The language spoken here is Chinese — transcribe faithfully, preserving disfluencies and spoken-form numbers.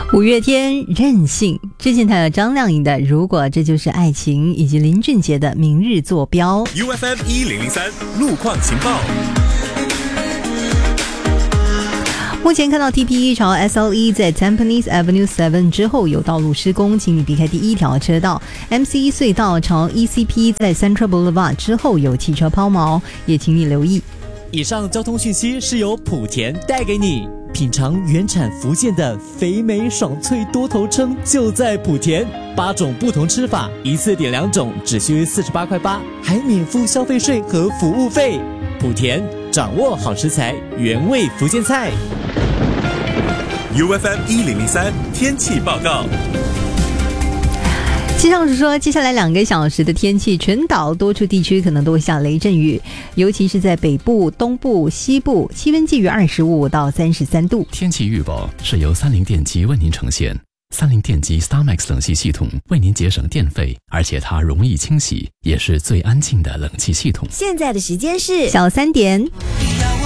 五月天任性，之前还有张靓颖的《如果这就是爱情》，以及林俊杰的《明日坐标》。 U F M 一零零三路况情报。 目前看到 T P 一朝 S L E 在 Tampines Avenue 七之后有道路施工，请你避开第一条车道。 M C 一 隧道朝 E C P 在 Central Boulevard 之后有汽车抛锚，也请你留意。 以上交通讯息是由莆田带给你。品尝原产福建的肥美爽脆多头称就在莆田，八种不同吃法，一次点两种只需四十八块八，还免付消费税和服务费。莆田掌握好食材，原味福建菜。 U F M 一零零三天气报告。 气象署说，接下来两个小时的天气，全岛多处地区可能都会下雷阵雨，尤其是在北部、东部、西部，气温介于二十五到三十三度。 天气预报是由三菱电机为您呈现。三菱电机 StarMax 冷气系统为您节省电费，而且它容易清洗，也是最安静的冷气系统。 现在的时间是小三点。